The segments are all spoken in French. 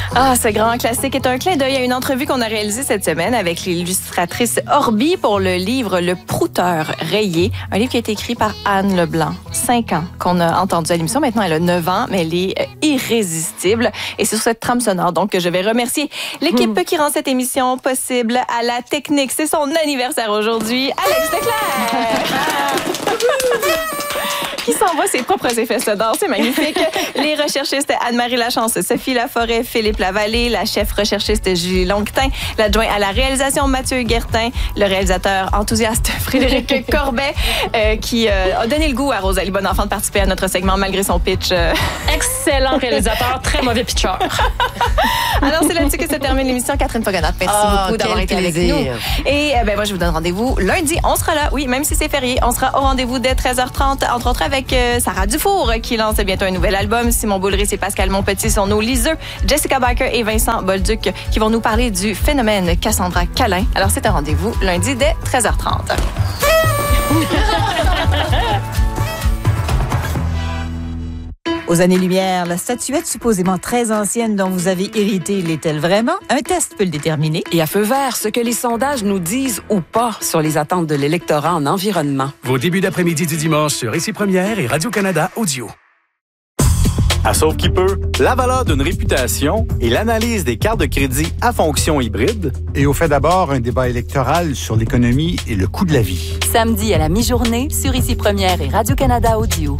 Ah, ce grand classique est un clin d'œil à une entrevue qu'on a réalisée cette semaine avec l'illustratrice Orbi pour le livre Le Prouteur rayé, un livre qui a été écrit par Anne Leblanc. 5 ans qu'on a entendu à l'émission. Maintenant, elle a 9 ans, mais elle est irrésistible. Et c'est sur cette trame sonore, donc, que je vais remercier l'équipe qui rend cette émission possible. À la technique, c'est son anniversaire aujourd'hui. Alex Leclerc! Qui s'envoie ses propres effets sonores. C'est magnifique. Les recherchistes Anne-Marie Lachance, Sophie Laforêt, Philippe Lavallée, la chef recherchiste Julie Longtin, l'adjoint à la réalisation Mathieu Guertin, le réalisateur enthousiaste Frédéric Corbet, qui a donné le goût à Rosalie Bonenfant de participer à notre segment malgré son pitch. Excellent réalisateur, très mauvais pitcher. Alors, c'est là-dessus que se termine l'émission. Catherine Foganat, merci beaucoup d'avoir été avec nous. Et moi, je vous donne rendez-vous lundi. On sera là, oui, même si c'est férié. On sera au rendez-vous dès 13h30, entre autres avec Sarah Dufour, qui lance bientôt un nouvel album. Simon Boulris et Pascal Monpetit sont nos liseux. Jessica Barker et Vincent Bolduc qui vont nous parler du phénomène Cassandra Calin. Alors, c'est un rendez-vous lundi dès 13h30. Aux années-lumière, la statuette supposément très ancienne dont vous avez hérité l'est-elle vraiment? Un test peut le déterminer. Et à feu vert, ce que les sondages nous disent ou pas sur les attentes de l'électorat en environnement. Vos débuts d'après-midi du dimanche sur Ici Première et Radio-Canada Audio. À Sauve qui peut, la valeur d'une réputation et l'analyse des cartes de crédit à fonction hybride. Et au fait d'abord, un débat électoral sur l'économie et le coût de la vie. Samedi à la mi-journée sur Ici Première et Radio-Canada Audio.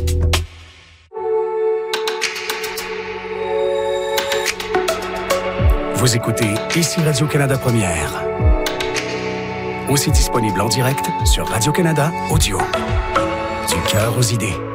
Vous écoutez Ici Radio-Canada Première. Aussi disponible en direct sur Radio-Canada Audio. Du cœur aux idées.